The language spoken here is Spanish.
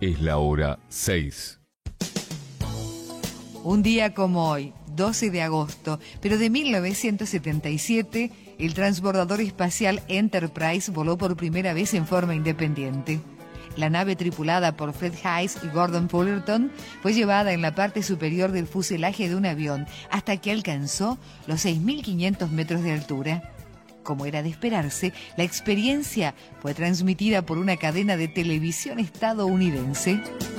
Es la hora 6. Un día como hoy, 12 de agosto, pero de 1977, el transbordador espacial Enterprise voló por primera vez en forma independiente. La nave tripulada por Fred Haise y Gordon Fullerton fue llevada en la parte superior del fuselaje de un avión hasta que alcanzó los 6.500 metros de altura. Como era de esperarse, la experiencia fue transmitida por una cadena de televisión estadounidense.